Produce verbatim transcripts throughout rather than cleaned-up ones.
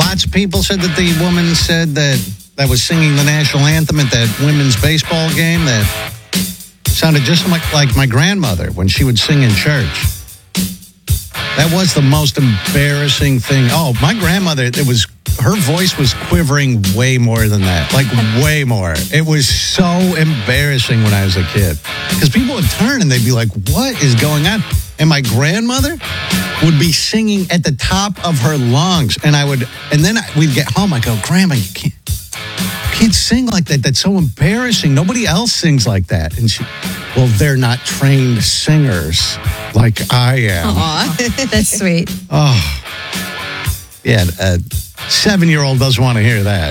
Lots of people said that the woman said that that was singing the national anthem at that women's baseball game that sounded just like, like my grandmother when she would sing in church. That was the most embarrassing thing. Oh, my grandmother, it was her voice was quivering way more than that. Like, way more. It was so embarrassing when I was a kid. Because people would turn and they'd be like, what is going on? And my grandmother would be singing at the top of her lungs. And I would, and then I, we'd get home. I go, Grandma, you can't, you can't sing like that. That's so embarrassing. Nobody else sings like that. And she, well, they're not trained singers like I am. Aw, that's sweet. Oh, yeah. A seven-year-old doesn't want to hear that.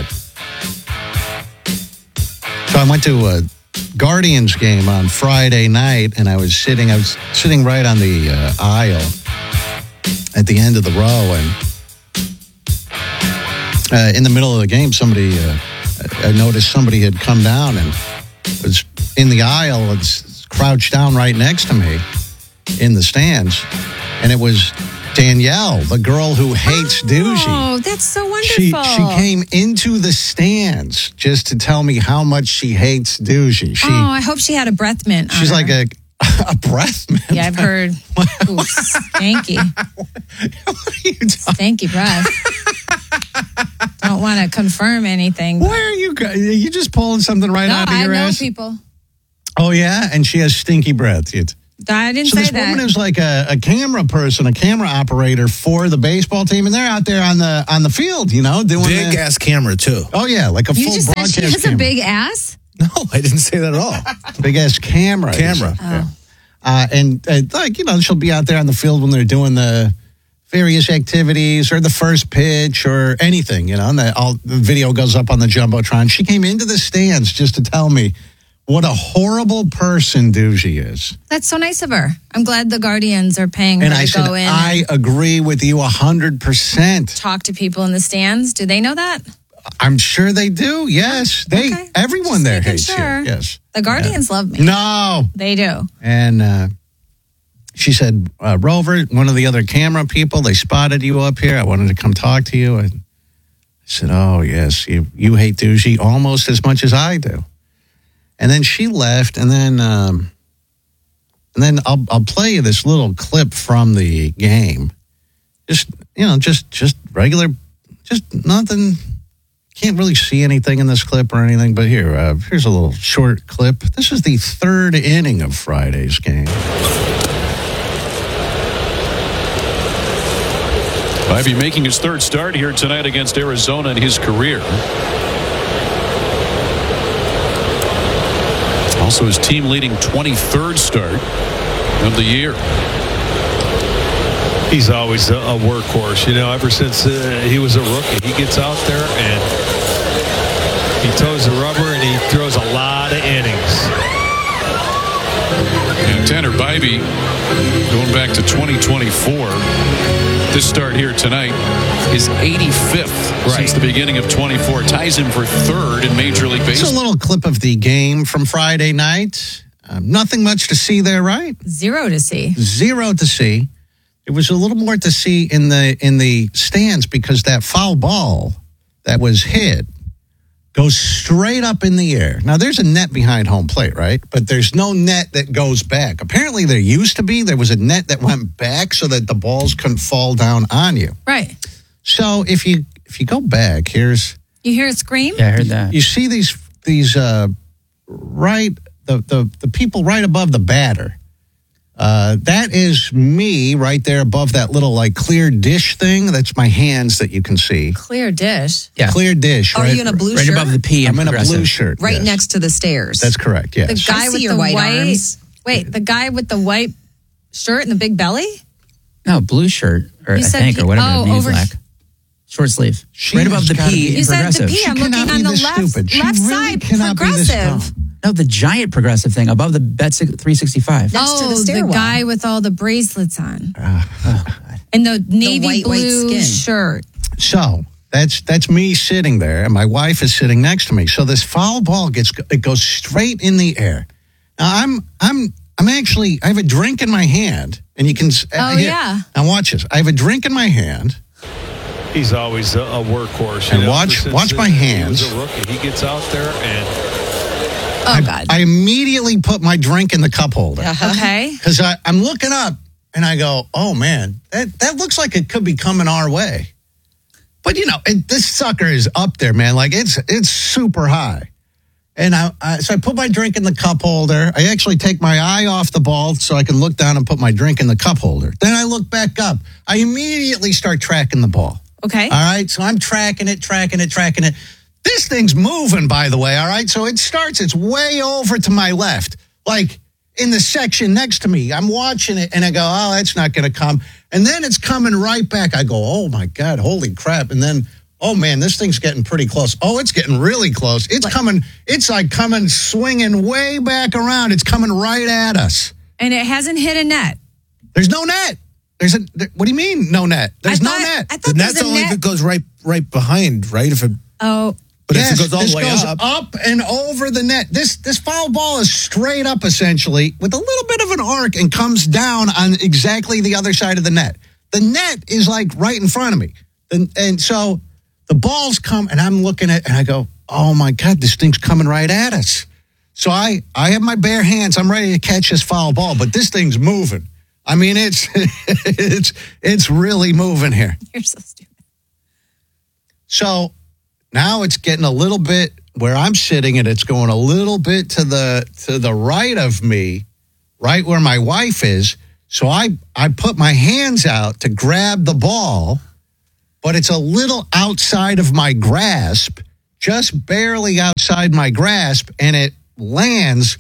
So I went to a Guardians game on Friday night, and I was sitting. I was sitting right on the uh, aisle at the end of the row, and uh, in the middle of the game, somebody. Uh, I noticed somebody had come down and was in the aisle and crouched down right next to me in the stands. And it was Danielle, the girl who hates oh, Doogie. Oh, that's so wonderful. She, she came into the stands just to tell me how much she hates Doogie. She, oh, I hope she had a breath mint on She's her. like a, a breath mint. Yeah, I've heard. Ooh, stanky. What are you talking? Stanky breath. Don't want to confirm anything. Where are you? Are you just pulling something right no, out of I your know ass? people. Oh, yeah? And she has stinky breath. It, I didn't so say this that. woman is like a, a camera person, a camera operator for the baseball team, and they're out there on the on the field, you know, doing big the, ass camera too. Oh yeah, like a you full just said broadcast she has camera. a big ass? No, I didn't say that at all. Big ass camera. Camera. Oh. Uh, and uh, like you know, she'll be out there on the field when they're doing the various activities or the first pitch or anything, you know, and the, all the video goes up on the Jumbotron. She came into the stands just to tell me what a horrible person Doogie is. That's so nice of her. I'm glad the Guardians are paying her And to I said, go in I agree with you one hundred percent. talk to people in the stands. Do they know that? I'm sure they do, yes. They Okay. Everyone Just there making hates sure. you, yes. The Guardians love me. No. They do. And uh, she said, uh, Rover, one of the other camera people, they spotted you up here. I wanted to come talk to you. And I said, oh, yes, you, you hate Doogie almost as much as I do. And then she left, and then um, and then I'll I'll play you this little clip from the game. Just, you know, just just regular, just nothing. Can't really see anything in this clip or anything, but here, uh, here's a little short clip. This is the third inning of Friday's game. Bybee making his third start here tonight against Arizona in his career. Also his team-leading twenty-third start of the year. He's always a, a workhorse, you know, ever since uh, he was a rookie. He gets out there and he toes the rubber and he throws a lot of innings. And Tanner Bybee, going back to twenty twenty-four, this start here tonight is eighty-fifth right. since the beginning of twenty-four. Ties him for third in Major League Baseball. It's a little clip of the game from Friday night. Um, nothing much to see there, right? Zero to see. Zero to see. There was a little more to see in the in the stands because that foul ball that was hit goes straight up in the air. Now, there's a net behind home plate, right? But there's no net that goes back. Apparently, there used to be. There was a net that went back so that the balls couldn't fall down on you. Right. So if you if you go back, here's... You hear a scream? Yeah, I heard that. You see these, these uh, right, the, the, the people right above the batter. Uh, that is me right there above that little like clear dish thing. That's my hands that you can see. Clear dish. Yeah. Clear dish. Are right, you in a blue right shirt? above the P. I'm in a Progressive. blue shirt. Right yes. next to the stairs. That's correct, yes. The guy I see with your the white white arms. Wait, the guy with the white shirt and the big belly? No, blue shirt, or You I said think, P- or whatever oh, it means over- like. Short sleeve. She right above has the gotta P be- in You said the Progressive. P. I'm She looking cannot on be the this left, stupid. She left really side. cannot be this Progressive. dumb. No, the giant Progressive thing above the Bet three sixty-five. Next to oh, the the, stairwell. guy with all the bracelets on. Oh, God. And the navy white, white blue skin. shirt. So that's that's me sitting there, and my wife is sitting next to me. So this foul ball gets it goes straight in the air. Now I'm I'm I'm actually I have a drink in my hand, and you can. Oh, uh, here, yeah. Now watch this. I have a drink in my hand. He's always a, a workhorse. You And know, watch- since, watch my uh, hands. He was a rookie. He gets out there and Oh, God. I immediately put my drink in the cup holder. Okay. Because I'm looking up and I go, oh, man, that, that looks like it could be coming our way. But, you know, it, this sucker is up there, man. Like, it's it's super high. And I, I so I put my drink in the cup holder. I actually take my eye off the ball so I can look down and put my drink in the cup holder. Then I look back up. I immediately start tracking the ball. Okay. All right, so I'm tracking it, tracking it, tracking it. This thing's moving, by the way, all right? So it starts, it's way over to my left, like in the section next to me. I'm watching it, and I go, oh, that's not going to come. And then it's coming right back. I go, oh, my God, holy crap. And then, oh, man, this thing's getting pretty close. Oh, it's getting really close. It's coming, it's like coming, swinging way back around. It's coming right at us. And it hasn't hit a net. There's no net. There's a, there, what do you mean, no net? There's I no thought- net. I The thought net's there's a only if net. it goes right right behind, right? If it, Oh, but yes, if it goes all this the way goes up, up and over the net. This this foul ball is straight up, essentially, with a little bit of an arc, and comes down on exactly the other side of the net. The net is like right in front of me, and and so the balls come, and I'm looking at, and I go, oh my God, this thing's coming right at us. So I I have my bare hands. I'm ready to catch this foul ball, but this thing's moving. I mean, it's it's it's really moving here. you're so stupid. So now it's getting a little bit where I'm sitting, and it's going a little bit to the to the right of me, right where my wife is. So I, I put my hands out to grab the ball, but it's a little outside of my grasp, just barely outside my grasp, and it lands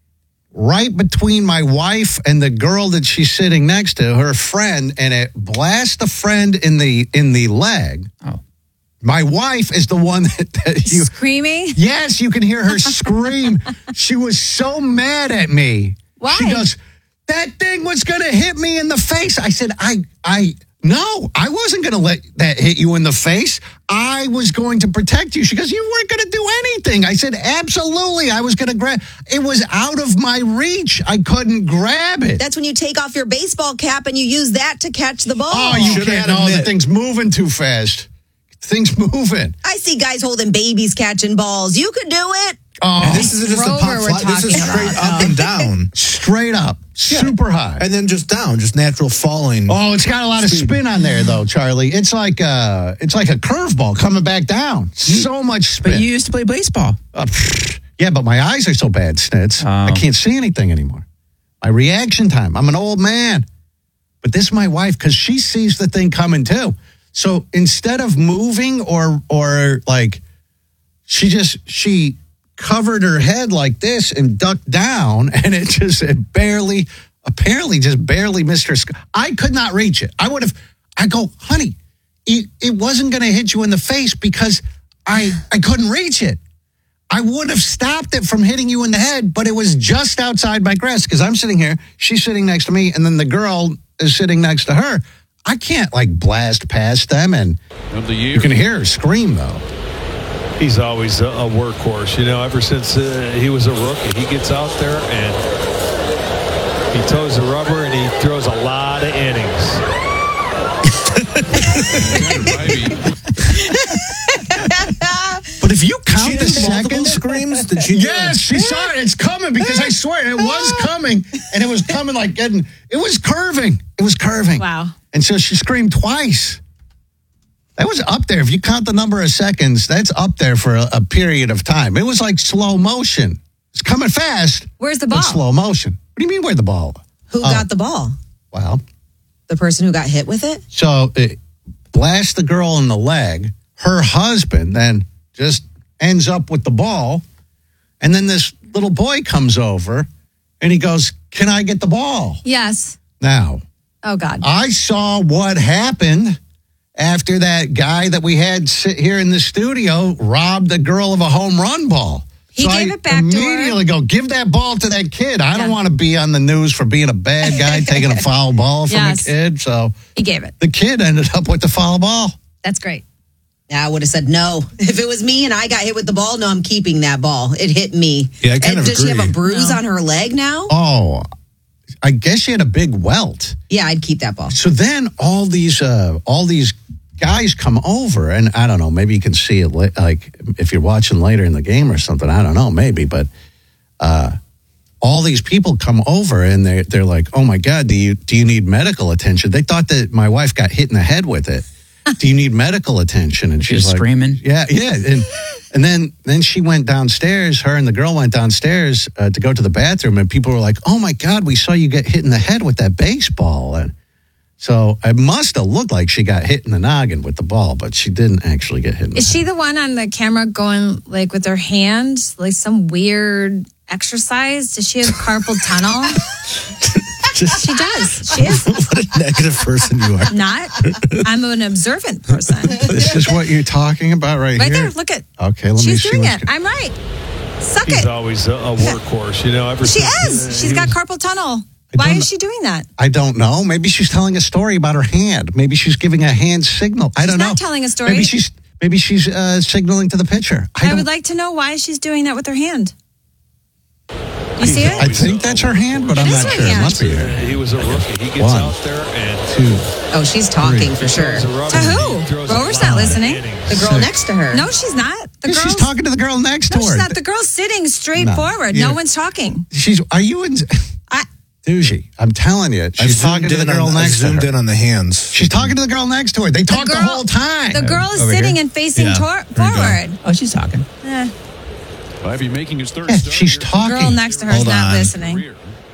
right between my wife and the girl that she's sitting next to, her friend, and it blasts the friend in the in the leg. Oh. My wife is the one that, that you. Screaming? Yes, you can hear her scream. She was so mad at me. Why? She goes, that thing was going to hit me in the face. I said, I, I, no, I wasn't going to let that hit you in the face. I was going to protect you. She goes, you weren't going to do anything. I said, absolutely. I was going to grab. It was out of my reach. I couldn't grab it. That's when you take off your baseball cap and you use that to catch the ball. Oh, you Should've can't had a know the mitt. thing's moving too fast. Thing's moving. I see guys holding babies catching balls. You could do it. Oh, and this is just a Rover pop we're fly. This is talking straight about, up and down, straight up, super high. and then just down, just natural falling. Oh, it's got a lot of Speed. spin on there, though, Charlie. It's like uh it's like a curveball coming back down. So much spin. But you used to play baseball. Uh, pfft. Yeah, but my eyes are so bad, Snitz. Oh. I can't see anything anymore. My reaction time. I'm an old man. But this is my wife, because she sees the thing coming too. So instead of moving or or like, she just she covered her head like this and ducked down, and it just it barely, apparently just barely missed her. Sc- I could not reach it. I would have. I go, honey, it, it wasn't going to hit you in the face because I I couldn't reach it. I would have stopped it from hitting you in the head, but it was just outside my grasp, because I'm sitting here, she's sitting next to me, and then the girl is sitting next to her. I can't like blast past them, and Of the year. you can hear her scream though. he's always a, a workhorse. You know, ever since uh, he was a rookie, he gets out there and he toes the rubber and he throws a lot of innings. But if you She count the did multiple seconds, screams. Did she? do yes, she saw it. It's coming, because I swear it was coming, and it was coming like getting. It was curving. It was curving. Wow. And so she screamed twice. That was up there. If you count the number of seconds, that's up there for a, a period of time. It was like slow motion. It's coming fast. Where's the but ball? slow motion. What do you mean, where the ball? Who Oh. got the ball? Well, The person who got hit with it? so it blasts the girl in the leg. Her husband then just ends up with the ball. And then this little boy comes over and he goes, can I get the ball? Yes. Now, Oh, God. I saw what happened after that guy that we had sit here in the studio robbed the girl of a home run ball. He so gave I it back to her. immediately go, give that ball to that kid. I don't Yeah. want to be on the news for being a bad guy taking a foul ball from Yes. a kid. So He gave it. the kid ended up with the foul ball. That's great. Yeah, I would have said no. If it was me and I got hit with the ball, no, I'm keeping that ball. It hit me. Yeah, I kind And of does she have a agree. bruise No. on her leg now? Oh, I guess she had a big welt. Yeah, I'd keep that ball. So then all these uh, all these guys come over, and I don't know, maybe you can see it li- like if you're watching later in the game or something. I don't know, maybe, but uh, all these people come over and they they're like, "Oh my God, do you do you need medical attention?" They thought that my wife got hit in the head with it. Do you need medical attention? And she's She's like, screaming. Yeah, yeah, and and then then she went downstairs. Her and the girl went downstairs uh, to go to the bathroom, and people were like, "Oh my God, we saw you get hit in the head with that baseball." And so it must have looked like she got hit in the noggin with the ball, but she didn't actually get hit in the Is head. she the one on the camera going like with her hand, like some weird exercise? Does she have carpal tunnel? Just She does. She is. what a negative person you are. Not. I'm an observant person. This is what you're talking about right, Right here? there. Look at. Okay, let me She's see doing what's it. go- I'm right. Suck He's it. always a, a workhorse, you know. Ever She since, is. uh, She's he got was- carpal tunnel. I Why don't is she doing that? I don't know. Maybe she's telling a story about her hand. Maybe she's giving a hand signal. I She's don't know. not telling a story. Maybe she's maybe she's uh, signaling to the pitcher. I, I, don't, would like to know why she's doing that with her hand. You see I it? think that's her hand, but It I'm is not her sure. It hand. must be Uh, her. he was a rookie. He gets One. out there and Two. Oh, she's talking for sure. throws a rubber. To who? He throws a Rover's lot not of listening. innings. The girl Six. next to her. No, she's not. The Yeah, girl's she's talking to the girl next No, to her. she's not. The girl's sitting straight No. forward. Yeah. No one's talking. She's. Are you in? I, Douchey. I'm telling you, I she's talking zoomed to the in girl on, I next to zoomed her. in on the hands. She's talking to the girl next to her. They talk the, girl- whole time. the girl is Over sitting here. and facing Yeah. tor- There you go. forward. Oh, she's talking. Eh, Ivy making his third Yeah, start she's here. talking. girl next to her is Hold not on. listening. Career.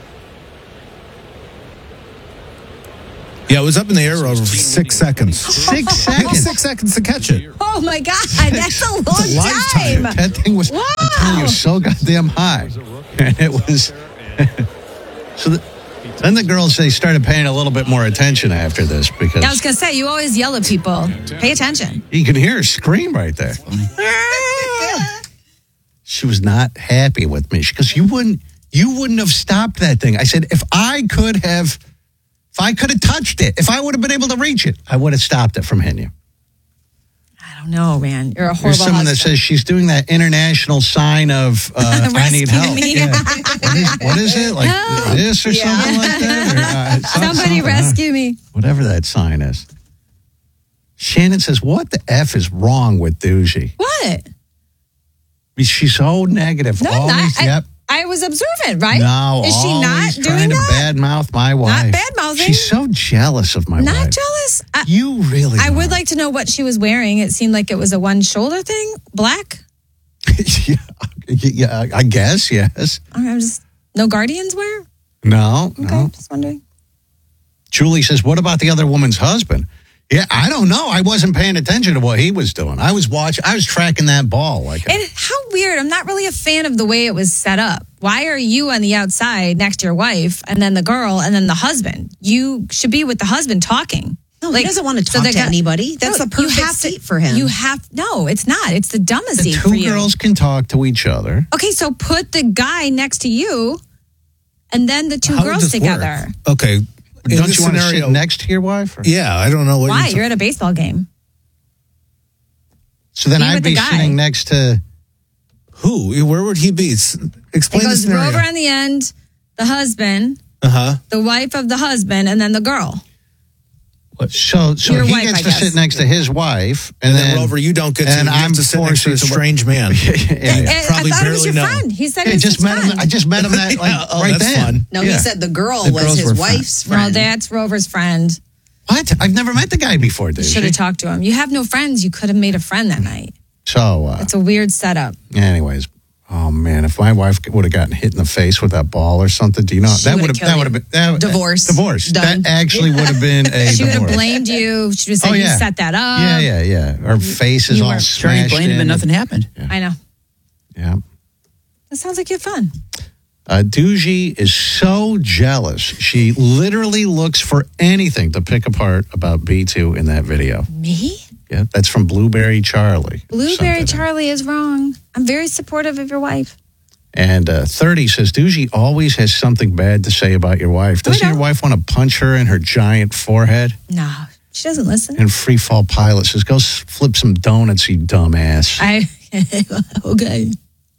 Yeah, it was up in the air over six seconds. Six Maybe seconds. six seconds to catch it. Oh my God, that's a long It's a lifetime. time. That thing was. I'm telling you, so goddamn high, and it was. So the, then the girls they started paying a little bit more attention after this because I was gonna say you always yell at people. Pay attention. you could hear her scream right there. She was not happy with me because you wouldn't you wouldn't have stopped that thing. I said if I could have if I could have touched it, if I would have been able to reach it, I would have stopped it from hitting you. I don't know, man. You're a horrible There's someone that husband. says she's doing that international sign of uh, I need Rescue help. me. Yeah. What, is, what is it? Like Help. this or something like that? Or, uh, some- Somebody something, huh? rescue me. Whatever that sign is. Shannon says, what the F is wrong with Douchey? What? She's so negative. No, I'm always, not. yep. I, I was observant, right? No, Is she not always doing trying to that? badmouth my wife. bad-mouthing. She's so jealous of my Not wife. jealous. I, You really I would are. like to know what she was wearing. It seemed like it was a one shoulder thing, black. yeah, yeah, I guess, yes. I'm just no Guardians wear. No, Okay, no. just wondering. Julie says, what about the other woman's husband? Yeah, I don't know. I wasn't paying attention to what he was doing. I was watching, I was tracking that ball. Like, a, And how weird. I'm not really a fan of the way it was set up. Why are you on the outside next to your wife and then the girl and then the husband? You should be with the husband talking. No, he doesn't want to so talk they to got- anybody. That's No, the you perfect have to- seat for him. You have no, it's not. It's the dumbest the seat for two you. girls can talk to each other. Okay, so put the guy next to you and then the two How would girls this together. work? Okay. In Don't this you want to scenario- sit next to your wife? Or? Yeah, I don't know what Why? you're You're at a baseball game. So then Be I'd with the be guy. sitting next to. Who? Where would he be? S- It Explain the goes scenario. Rover on the end, the husband, Uh huh. the wife of the husband, and then the girl. So, so Your he wife, gets I to guess. sit next to his wife, and, And then Rover, you don't get to. and you have I'm to sit next to a forced to- strange man. yeah, And- yeah. and probably I thought it was barely your know. friend. He said I it was just his met him. friend. I just met him that like Yeah, oh, right that's then. fun. no, Yeah. he said the girl The was girls his were friends. wife's Well, friend. that's Rover's friend. What? I've never met the guy before, dude. Should have talked to him. You have no friends. You could have made a friend that night. So, uh, It's a weird setup. anyways, oh man, if my wife would have gotten hit in the face with that ball or something, do you know She that would've would have killed that would have been that, Divorce. Divorce. Done. That actually would have been a She would have divorce. blamed you. She would have said Oh, you yeah. set that up. Yeah, yeah, yeah. Her face is you all were- Sure, he smashed blamed him in. and nothing happened. I know. Yeah. That sounds like you had fun. Uh, Dougie is so jealous. She literally looks for anything to pick apart about B two in that video. Me? Yeah, that's from Blueberry Charlie. Blueberry Something. Charlie is wrong. I'm very supportive of your wife. And uh, thirty says, Dougie always has something bad to say about your wife. No, I Doesn't your don't. wife want to punch her in her giant forehead? No, she doesn't listen. And Free Fall Pilot says, go s- flip some donuts, you dumbass. I okay.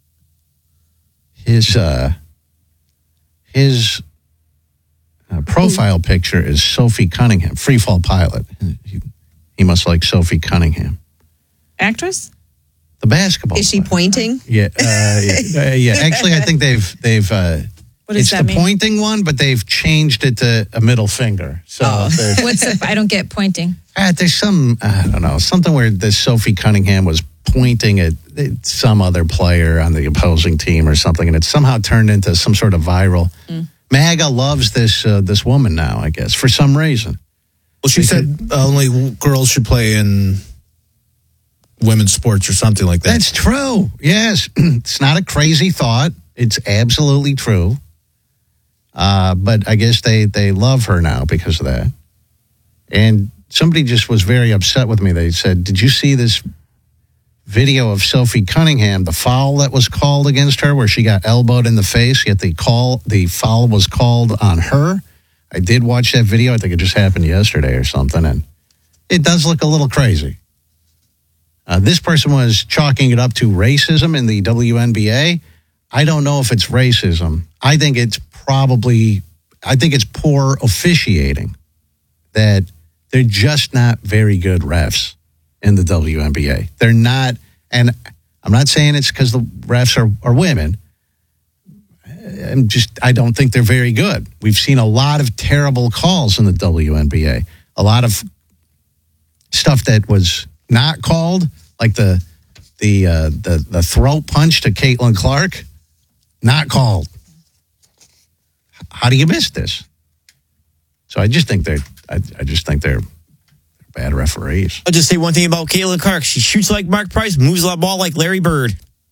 His, uh, his uh, profile picture is Sophie Cunningham, Free Fall Pilot. He, He must like Sophie Cunningham, Actress? the basketball. Is she player. pointing? Yeah, uh, yeah, uh, yeah. Actually, I think they've they've. Uh, What does it's that the mean? pointing one, but they've changed it to a middle finger. So Oh. there's, What's the, I don't get pointing. uh, there's some I don't know something where this Sophie Cunningham was pointing at some other player on the opposing team or something, and it somehow turned into some sort of viral. Mm. MAGA loves this uh, this woman now, I guess, for some reason. Well, she said uh, only girls should play in women's sports or something like that. That's true. Yes, it's not a crazy thought. It's absolutely true. Uh, but I guess they, they love her now because of that. And somebody just was very upset with me. They said, did you see this video of Sophie Cunningham, the foul that was called against her where she got elbowed in the face, yet the call, the foul was called on her? I did watch that video. I think it just happened yesterday or something. And it does look a little crazy. Uh, this person was chalking it up to racism in the W N B A. I don't know if it's racism. I think it's probably, I think it's poor officiating that they're just not very good refs in the W N B A. They're not, and I'm not saying it's because the refs are, are women. I'm just, I don't think they're very good. We've seen a lot of terrible calls in the W N B A. A lot of stuff that was not called, like the the uh, the the throat punch to Caitlin Clark, not called. How do you miss this? So I just think they're I, I just think they're bad referees. I'll just say one thing about Caitlin Clark. She shoots like Mark Price, moves the ball like Larry Bird.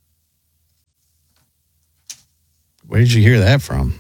Where did you hear that from?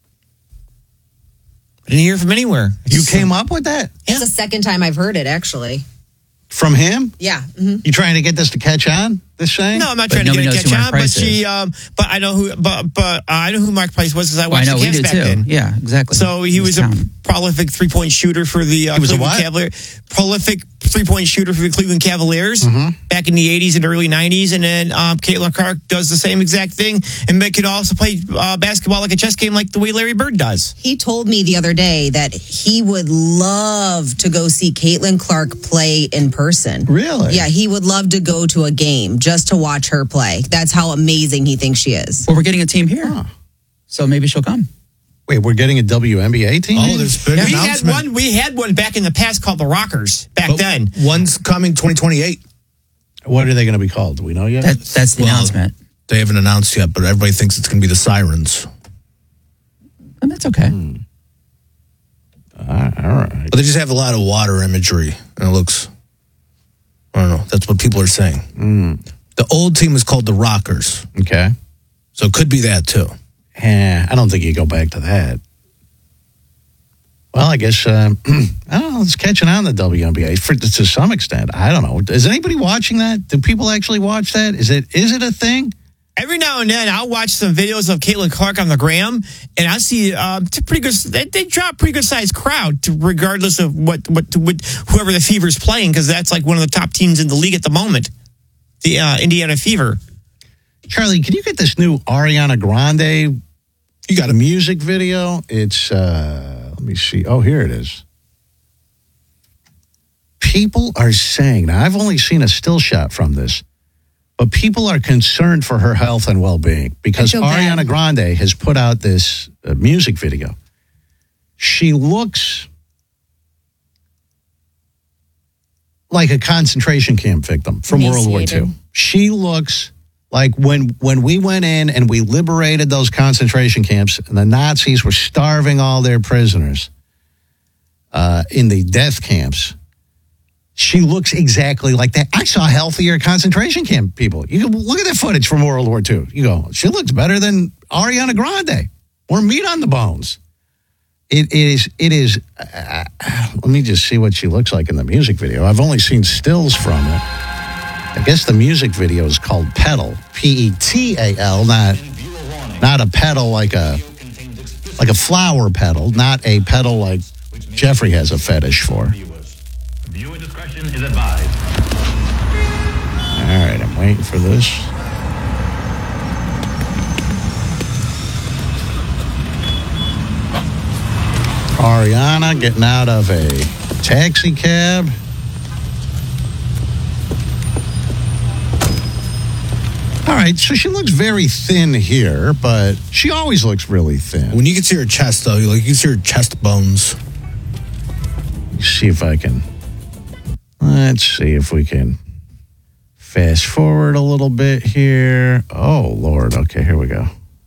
I didn't hear from anywhere. You came up with that? It's the second time I've heard it, actually. From him? Yeah. Mm-hmm. You trying to get this to catch on? This thing? No, I'm not But trying to nobody get a knows catch who Mark on, but Price she, is. um, but I know who, but but uh, I know who Mark Price was because I Well, I watched know the we Cavs did back too. then. Yeah, exactly. So he This was a town. prolific three point shooter for the uh, He was a Cleveland what? Cavaliers. Prolific three point shooter for the Cleveland Cavaliers Mm-hmm. back in the eighties and early nineties, and then um, Caitlin Clark does the same exact thing, and they could also play uh, basketball like a chess game, like the way Larry Bird does. He told me the other day that he would love to go see Caitlin Clark play in person. Really? Yeah, he would love to go to a game just to watch her play. That's how amazing he thinks she is. Well, we're getting a team here, Huh. so maybe she'll come. Wait, we're getting a W N B A team? Oh, there's big we had announcement. one. We had one back in the past called the Rockers. Back But then, one's coming twenty twenty-eight. What are they going to be called? Do we know yet? That, that's the Well, announcement. They haven't announced yet, but everybody thinks it's going to be the Sirens. And that's okay. Hmm. Uh, all right. But they just have a lot of water imagery, and it looks, I don't know, that's what people are saying. Mm. The old team is called the Rockers, Okay. so it could be that too. Eh, I don't think you go back to that. Well, I guess, uh, I don't know, it's catching on the W N B A for, to some extent. I don't know. Is anybody watching that? Do people actually watch that? Is it is it a thing? every now and then I'll watch some videos of Caitlin Clark on the gram, and I see um, it's a pretty good. They, they draw a pretty good sized crowd, to, regardless of what what, what whoever the Fever's playing, because that's like one of the top teams in the league at the moment, the uh, Indiana Fever. Charlie, can you get this new Ariana Grande? You got a music video? It's, uh, let me see. Oh, here it is. People are saying, now I've only seen a still shot from this, but people are concerned for her health and well-being because I feel bad. Ariana Grande has put out this uh, music video. She looks like a concentration camp victim from World War Two. Emaciated. She looks like when when we went in and we liberated those concentration camps and the Nazis were starving all their prisoners uh, in the death camps. She looks exactly like that. I saw healthier concentration camp people. You can look at that footage from World War Two. You go, she looks better than Ariana Grande. More meat on the bones. It is, it is, uh, let me just see what she looks like in the music video. I've only seen stills from it. I guess the music video is called Petal, P E T A L, not, not a petal like a, like a flower petal, not a petal like Jeffrey has a fetish for. Viewer discretion is advised. All right, I'm waiting for this. Ariana getting out of a taxi cab. right, so she looks very thin here, but she always looks really thin. When you can see her chest, though, like you can see her chest bones. Let's see if I can. Let's see if we can fast forward a little bit here. Oh, Lord. Okay, here we go.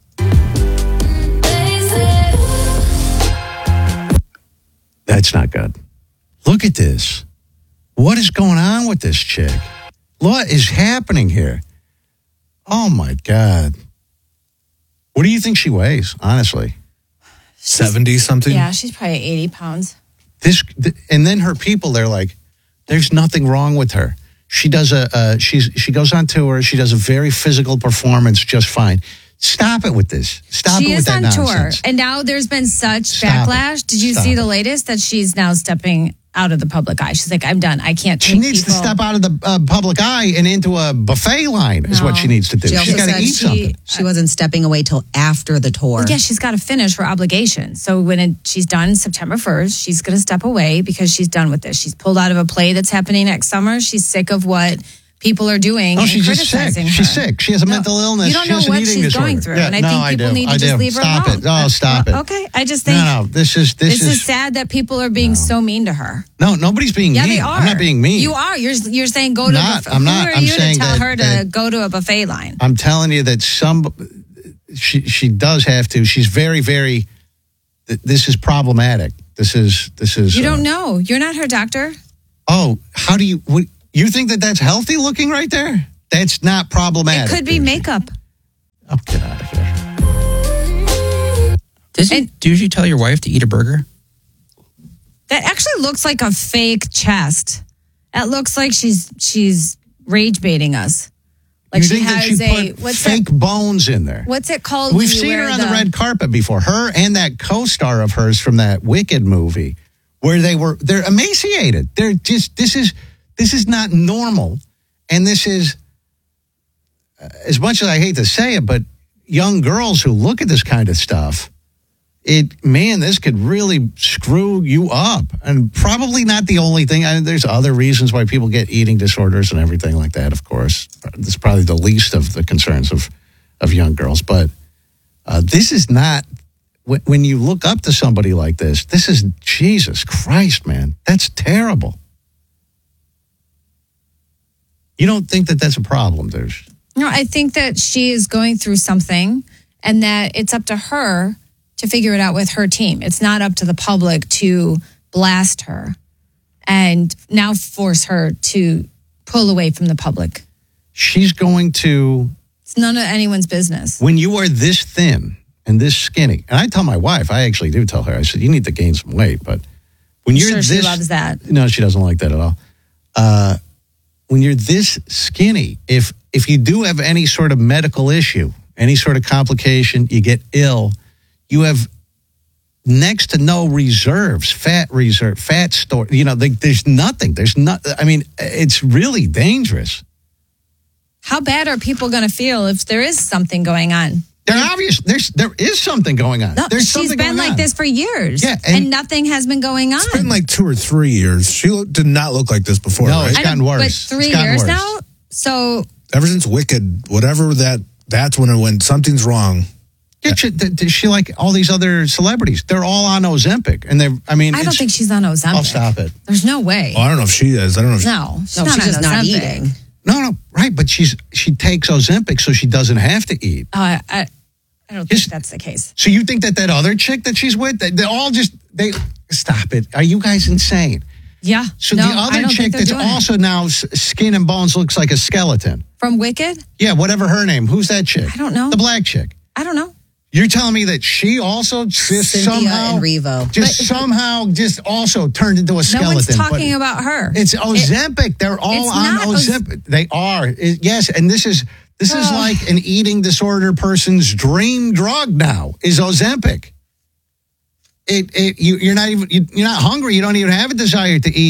That's not good. Look at this. What is going on with this chick? What is happening here? Oh, my God. What do you think she weighs, honestly? seventy something? Yeah, she's probably eighty pounds. This, th- and then her people, they're like, there's nothing wrong with her. She does a, uh, she's, she goes on tour. She does a very physical performance just fine. Stop it with this. Stop she it with is that on nonsense. tour, and now there's been such Stop backlash. it. Did you Stop see it. the latest that she's now stepping out of the public eye? She's like, I'm done. I can't take She needs people. to step out of the uh, public eye and into a buffet line is No. what she needs to do. She also She's got to said eat she, something. she wasn't stepping away till after the tour. Well, yeah, she's got to finish her obligation. So when it, she's done September first, she's going to step away because she's done with this. She's pulled out of a play that's happening next summer. She's sick of what people are doing. No, and she's just sick. criticizing She's her. sick. She has a No, mental illness. You don't She know has an what eating she's disorder. going through, Yeah, and I no, think I people do. need to I just do. leave her Stop alone. it. Oh, stop it. Okay, I just think No, no, this is this, this is, sad that people are being so mean to her. no. Nobody's being Yeah, mean. they are. I'm not being mean. You are. You're you're saying go to. Not- a buffet. I'm not. Who are I'm you saying to tell that- her to that- go to a buffet line? I'm telling you that some she she does have to. She's very very. th- This is problematic. This is this is. You uh, don't know. You're not her doctor. Oh, how do you? What, you think that that's healthy looking right there? That's not problematic. It could be makeup. Oh, get out of here. Does he, do you usually tell your wife to eat a burger? That actually looks like a fake chest. That looks like she's she's rage baiting us. Like you she think that has she a put what's fake that, bones in there? what's it called? We've when you seen her wear on the, red carpet before. Her and that co-star of hers from that Wicked movie, where they were they're emaciated. They're just this is this is not normal, and this is uh, as much as I hate to say it, but young girls who look at this kind of stuff, it man, this could really screw you up, and probably not the only thing. I mean, there's other reasons why people get eating disorders and everything like that. Of course, this is probably the least of the concerns of of young girls, but uh, this is not. When, when you look up to somebody like this, this is Jesus Christ, man. That's terrible. You don't think that that's a problem, there's. No, I think that she is going through something, and that it's up to her to figure it out with her team. It's not up to the public to blast her and now force her to pull away from the public. She's going to. It's none of anyone's business. When you are this thin and this skinny, and I tell my wife, I actually do tell her, I said, you need to gain some weight, but when I'm you're sure this. she loves that. No, she doesn't like that at all. Uh, when you're this skinny, if if you do have any sort of medical issue, any sort of complication, you get ill, you have next to no reserves, fat reserve, fat store. You know, like, there's nothing. There's not. I mean, it's really dangerous. How bad are people going to feel if there is something going on? They're obvious. There's there is something going on. No, There's she's something been going like on. this for years. Yeah, and, and- nothing has been going on. It's been like two or three years. She lo- did not look like this before, No, right? it's I gotten know, worse. But three It's gotten years worse. now? So Ever since Wicked, whatever that, that's when it went, something's wrong. Yeah, she, th- th- she like all these other celebrities. They're all on Ozempic, and they're. I mean, I don't it's- think she's on Ozempic. I'll stop it. There's no way. Oh, I don't know if she is. I don't know if she, No, she's No, not she's on just not Ozempic. eating. No, no, right. But she's she takes Ozempic so she doesn't have to eat. Oh, I, I, I don't Yes. think that's the case. So you think that that other chick that she's with, they, they all just they stop it? Are you guys insane? Yeah. So no, the I other don't chick think they're that's doing it. also now s- skin and bones looks like a skeleton. From Wicked? Yeah, whatever her name. Who's that chick? I don't know. The black chick. I don't know. You're telling me that she also just Cynthia somehow and Revo. just But- somehow just also turned into a No skeleton. one's but- talking about her. It's It- Ozempic. They're all It's on not Oz- Ozempic. They are. It- yes, and this is this is Ugh. like an eating disorder person's dream drug now is Ozempic. It, it you, you're not even you, you're not hungry. You don't even have a desire to eat.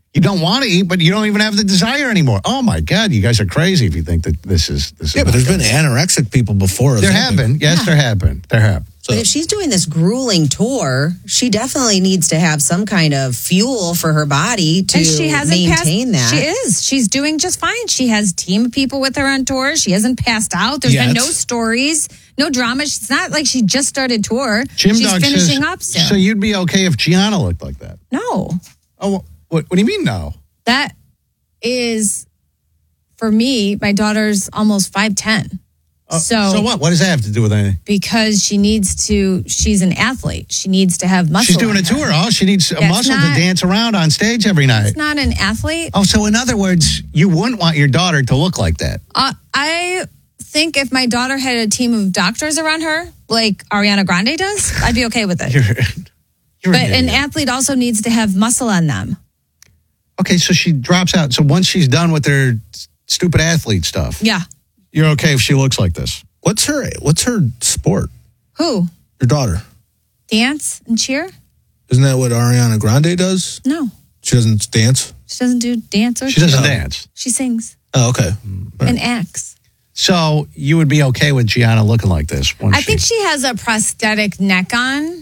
You don't want to eat, but you don't even have the desire anymore. Oh my God, you guys are crazy if you think that this is this. Yeah, is but there's been anorexic people before. There have been. Yes, Yeah. there have been. There have. But if she's doing this grueling tour, she definitely needs to have some kind of fuel for her body to and she hasn't maintain passed, that. She is. She's doing just fine. She has a team of people with her on tour. She hasn't passed out. There's Yet. been no stories, no drama. It's not like she just started tour. Jim She's Dog finishing says, up soon. So you'd be okay if Gianna looked like that? no, Oh, what? What do you mean no? that is for me. My daughter's almost five ten. Uh, so, so what? What does that have to do with anything? because she needs to. She's an athlete. She needs to have muscle. She's doing on a her. tour. Oh, she needs a That's muscle not- to dance around on stage every night. She's not an athlete. Oh, so in other words, you wouldn't want your daughter to look like that. Uh, I think if my daughter had a team of doctors around her, like Ariana Grande does, I'd be okay with it. You're, you're But an an idiot. athlete also needs to have muscle on them. Okay, so she drops out. So once she's done with her stupid athlete stuff, Yeah. you're okay if she looks like this. What's her What's her sport? Who? Your daughter. Dance and cheer? Isn't that what Ariana Grande does? No. She doesn't dance? She doesn't do dance or She doesn't cheer. dance. She sings Oh, okay. and acts. So you would be okay with Gianna looking like this? once I think she has a prosthetic neck on.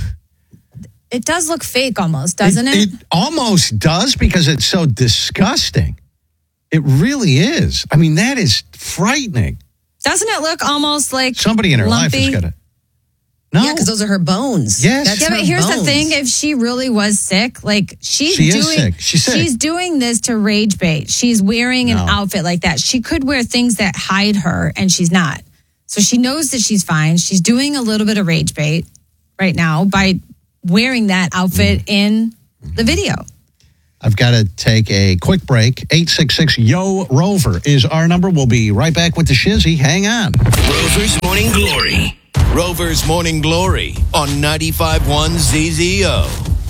It does look fake almost, doesn't it? It almost does because it's so disgusting. It really is. I mean, that is frightening. Doesn't it look almost like Somebody in her life lumpy? has got to. No. Yeah, because those are her bones. Yes. That's Yeah, her but here's bones. the thing: if she really was sick, like she's She is doing, sick. She's sick. she's doing this to rage bait. She's wearing an No. outfit like that. She could wear things that hide her, and she's not. So she knows that she's fine. She's doing a little bit of rage bait right now by wearing that outfit Mm. in the video. I've got to take a quick break. eight six six, Y O, Rover is our number. We'll be right back with the Shizzy. Hang on. Rover's Morning Glory. Rover's Morning Glory on ninety-five point one Z Z O.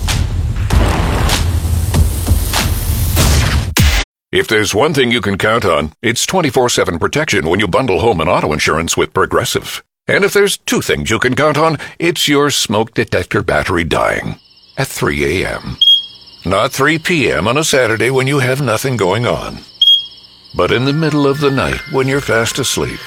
If there's one thing you can count on, it's twenty-four seven protection when you bundle home and auto insurance with Progressive. And if there's two things you can count on, it's your smoke detector battery dying at three a.m. Not three p.m. on a Saturday when you have nothing going on, but in the middle of the night when you're fast asleep.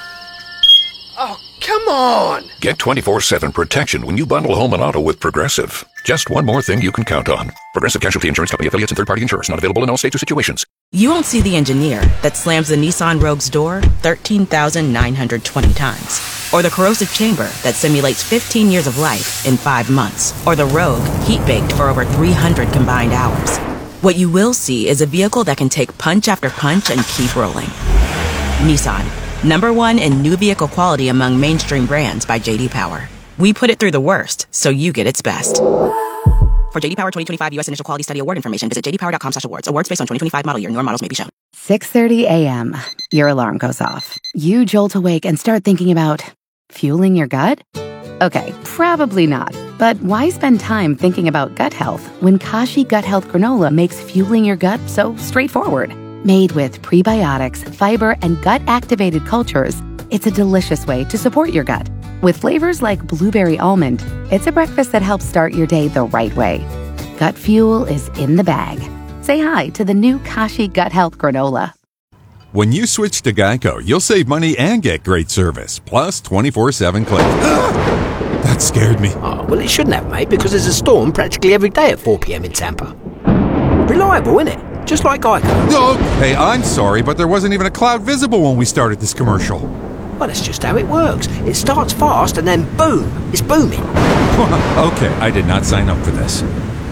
Oh, come on! Get twenty-four seven protection when you bundle home and auto with Progressive. Just one more thing you can count on. Progressive Casualty Insurance Company affiliates and third-party insurers. Not available in all states or situations. You won't see the engineer that slams the Nissan Rogue's door thirteen thousand nine hundred twenty times. Or the corrosive chamber that simulates fifteen years of life in five months. Or the Rogue heat-baked for over three hundred combined hours. What you will see is a vehicle that can take punch after punch and keep rolling. Nissan, number one in new vehicle quality among mainstream brands by J D Power. We put it through the worst, so you get its best. For J D Power twenty twenty-five U S Initial Quality Study Award information, visit j d power dot com slash awards. Awards based on twenty twenty-five model year. Newer models may be shown. six thirty a.m. Your alarm goes off. You jolt awake and start thinking about fueling your gut? Okay, probably not. But why spend time thinking about gut health when Kashi Gut Health Granola makes fueling your gut so straightforward? Made with prebiotics, fiber, and gut-activated cultures, it's a delicious way to support your gut. With flavors like blueberry almond, it's a breakfast that helps start your day the right way. Gut fuel is in the bag. Say hi to the new Kashi Gut Health Granola. When you switch to Geico, you'll save money and get great service, plus twenty-four seven claims. That scared me. Oh, well, it shouldn't have, mate, because there's a storm practically every day at four p.m. in Tampa. Reliable, isn't it? Just like Geico. Oh, hey, I'm sorry, but there wasn't even a cloud visible when we started this commercial. Well, that's just how it works. It starts fast and then boom, it's booming. Okay, I did not sign up for this.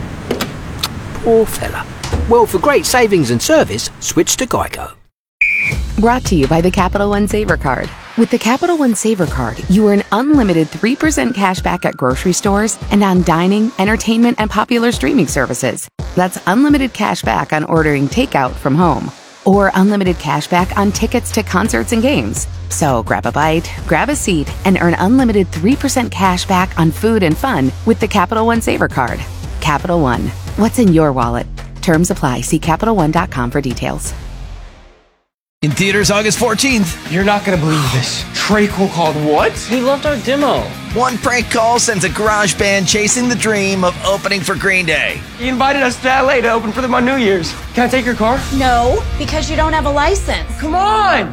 Poor fella. Well, for great savings and service, switch to Geico. Brought to you by the Capital One Saver Card. With the Capital One Saver Card, you earn unlimited three percent cash back at grocery stores and on dining, entertainment, and popular streaming services. That's unlimited cash back on ordering takeout from home. Or unlimited cash back on tickets to concerts and games. So grab a bite, grab a seat, and earn unlimited three percent cash back on food and fun with the Capital One Saver Card. Capital One. What's in your wallet? Terms apply. See Capital One dot com for details. In theaters August fourteenth. You're not going to believe this. Trey Cole called what? He loved our demo. One prank call sends a garage band chasing the dream of opening for Green Day. He invited us to L A to open for them on New Year's. Can I take your car? No, because you don't have a license. Come on!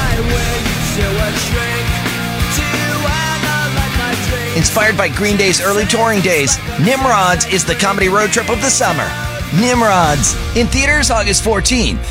Inspired by Green Day's early touring days, Nimrods is the comedy road trip of the summer. Nimrods, in theaters August fourteenth.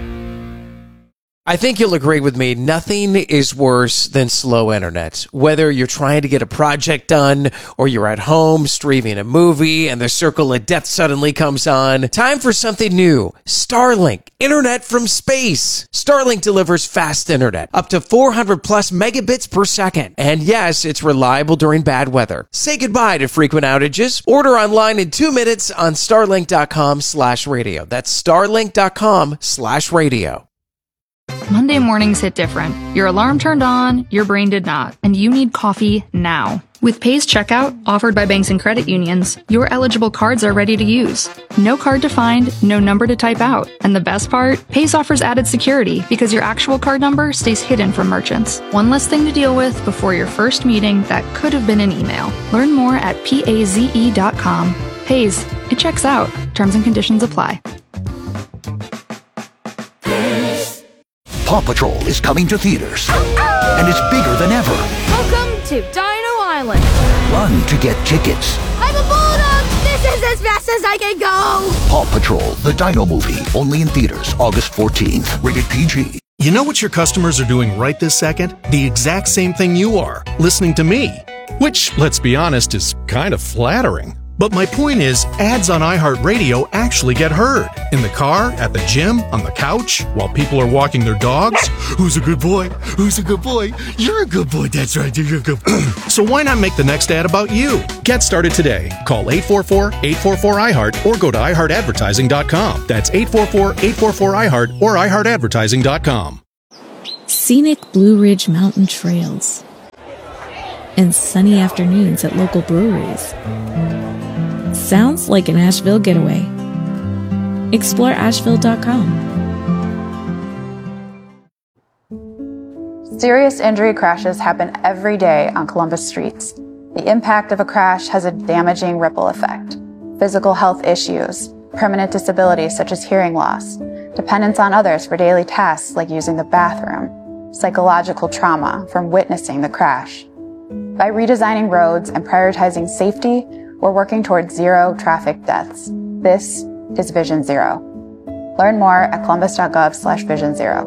I think you'll agree with me, nothing is worse than slow internet. Whether you're trying to get a project done or you're at home streaming a movie and the circle of death suddenly comes on, time for something new. Starlink, internet from space. Starlink delivers fast internet, up to four hundred plus megabits per second. And yes, it's reliable during bad weather. Say goodbye to frequent outages. Order online in two minutes on starlink.com slash radio. That's starlink.com slash radio. Monday mornings hit different. Your alarm turned on, your brain did not, and you need coffee now. With Pay's checkout, offered by banks and credit unions, your eligible cards are ready to use. No card to find, no number to type out. And the best part? Pay's offers added security because your actual card number stays hidden from merchants. One less thing to deal with before your first meeting that could have been an email. Learn more at paze dot com. Pay's, it checks out. Terms and conditions apply. Paw Patrol is coming to theaters, and it's bigger than ever. Welcome to Dino Island. Run to get tickets. I'm a bulldog. This is as fast as I can go. Paw Patrol, the Dino movie, only in theaters August fourteenth. Rated P G. You know what your customers are doing right this second? The exact same thing you are, listening to me. Which, let's be honest, is kind of flattering. But my point is, ads on iHeartRadio actually get heard. In the car, at the gym, on the couch, while people are walking their dogs. Who's a good boy? Who's a good boy? You're a good boy. That's right. You're a good boy. So why not make the next ad about you? Get started today. Call eight four four, eight four four, I heart or go to i heart advertising dot com. That's eight four four, eight four four, I heart or i heart advertising dot com. Scenic Blue Ridge Mountain Trails and sunny afternoons at local breweries. Sounds like an Asheville getaway. Explore asheville dot com. Serious injury crashes happen every day on Columbus streets. The impact of a crash has a damaging ripple effect. Physical health issues, permanent disabilities such as hearing loss, dependence on others for daily tasks like using the bathroom, psychological trauma from witnessing the crash. By redesigning roads and prioritizing safety, we're working towards zero traffic deaths. This is Vision Zero. Learn more at columbus.gov slash vision zero.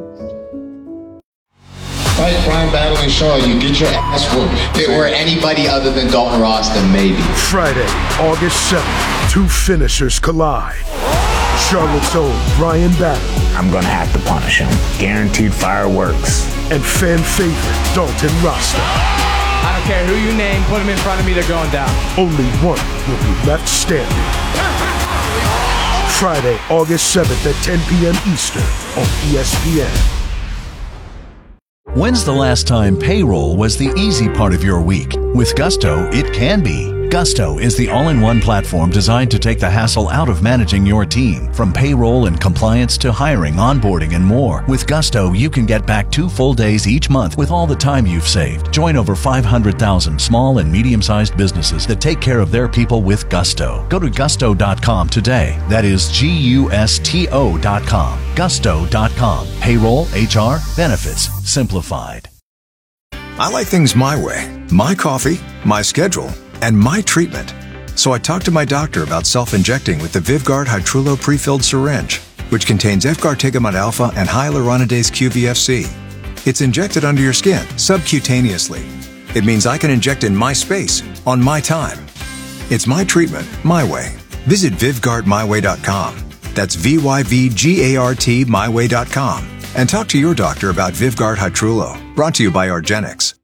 Fight crime, battling Shaw, you get your ass whooped. If it were anybody other than Dalton Ross, then maybe. Friday, August seventh, two finishers collide. Charlotte's own Brian Battle. I'm gonna have to punish him. Guaranteed fireworks. And fan favorite Dalton Rasta. I don't care who you name, put them in front of me, they're going down. Only one will be left standing. Friday, August seventh at ten p.m. Eastern on E S P N. When's the last time payroll was the easy part of your week? With Gusto, it can be. Gusto is the all-in-one platform designed to take the hassle out of managing your team. From payroll and compliance to hiring, onboarding, and more. With Gusto, you can get back two full days each month with all the time you've saved. Join over five hundred thousand small and medium-sized businesses that take care of their people with Gusto. Go to gusto dot com today. That is G U S T O dot com. gusto dot com. Payroll, H R, benefits, simplified. I like things my way. My coffee, my schedule, and my treatment. So I talked to my doctor about self-injecting with the Vyvgart Hytrulo pre-filled syringe, which contains efgartigimod alpha and hyaluronidase Q V F C. It's injected under your skin, subcutaneously. It means I can inject in my space, on my time. It's my treatment, my way. Visit Vyvgart my way dot com. That's V Y V G A R T my way dot com. And talk to your doctor about Vyvgart Hytrulo. Brought to you by argenx.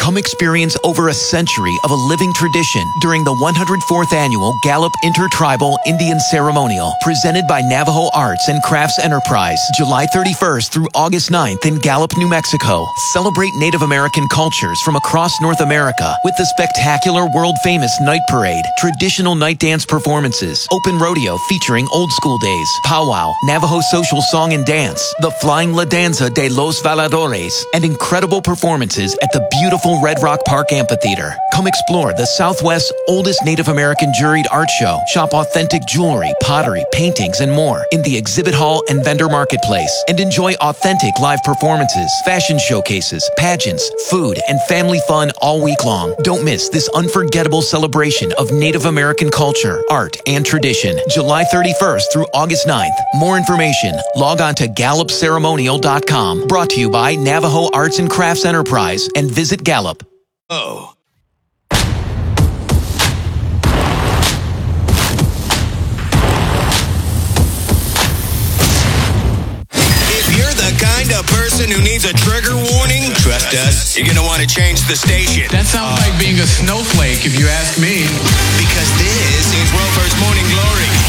Come experience over a century of a living tradition during the one hundred fourth Annual Gallup Intertribal Indian Ceremonial, presented by Navajo Arts and Crafts Enterprise, July thirty-first through August ninth in Gallup, New Mexico. Celebrate Native American cultures from across North America with the spectacular world-famous Night Parade, traditional night dance performances, open rodeo featuring old school days, powwow, Navajo social song and dance, the Flying La Danza de los Valadores, and incredible performances at the beautiful Red Rock Park Amphitheater. Come explore the Southwest's oldest Native American juried art show, shop authentic jewelry, pottery, paintings, and more in the exhibit hall and vendor marketplace, and enjoy authentic live performances, fashion showcases, pageants, food, and family fun all week long. Don't miss this unforgettable celebration of Native American culture, art, and tradition, July thirty-first through August ninth. More information, log on to gallup ceremonial dot com. Brought to you by Navajo Arts and Crafts Enterprise and Visit Gallup. Oh. If you're the kind of person who needs a trigger warning, trust us, you're gonna want to change the station. That sounds like being a snowflake, if you ask me. Because this is Rover's Morning Glory.